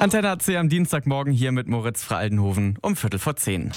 Antenne AC am Dienstagmorgen hier mit Moritz Fraldenhoven um 9:45.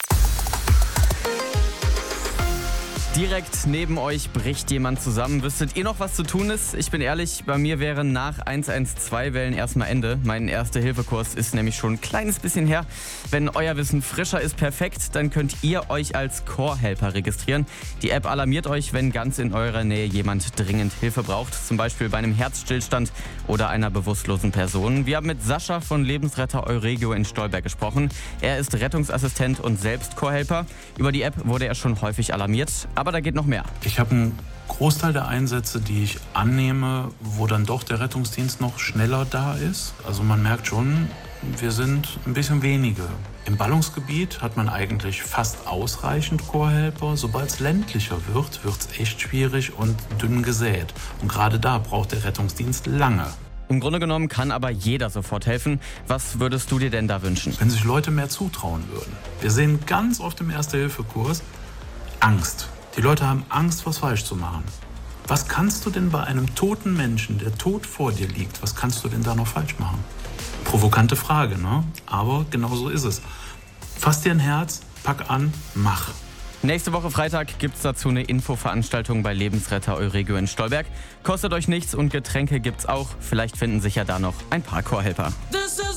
Direkt neben euch bricht jemand zusammen. Wüsstet ihr noch, was zu tun ist? Ich bin ehrlich, bei mir wäre nach 112-Wellen erstmal Ende. Mein Erste-Hilfe-Kurs ist nämlich schon ein kleines bisschen her. Wenn euer Wissen frischer ist, perfekt, dann könnt ihr euch als Core-Helper registrieren. Die App alarmiert euch, wenn ganz in eurer Nähe jemand dringend Hilfe braucht. Zum Beispiel bei einem Herzstillstand oder einer bewusstlosen Person. Wir haben mit Sascha von Lebensretter Euregio in Stolberg gesprochen. Er ist Rettungsassistent und selbst Core-Helper. Über die App wurde er schon häufig alarmiert. Aber da geht noch mehr. Ich habe einen Großteil der Einsätze, die ich annehme, wo dann doch der Rettungsdienst noch schneller da ist. Also man merkt schon, wir sind ein bisschen wenige. Im Ballungsgebiet hat man eigentlich fast ausreichend Core-Helper. Sobald es ländlicher wird es echt schwierig und dünn gesät. Und gerade da braucht der Rettungsdienst lange. Im Grunde genommen kann aber jeder sofort helfen. Was würdest du dir denn da wünschen? Wenn sich Leute mehr zutrauen würden. Wir sehen ganz oft im Erste-Hilfe-Kurs Angst. Die Leute haben Angst, was falsch zu machen. Was kannst du denn bei einem toten Menschen, der tot vor dir liegt, was kannst du denn da noch falsch machen? Provokante Frage, ne? Aber genau so ist es. Fass dir ein Herz, pack an, mach. Nächste Woche Freitag gibt es dazu eine Infoveranstaltung bei Lebensretter Euregio in Stolberg. Kostet euch nichts und Getränke gibt's auch. Vielleicht finden sich ja da noch ein paar Core-Helper.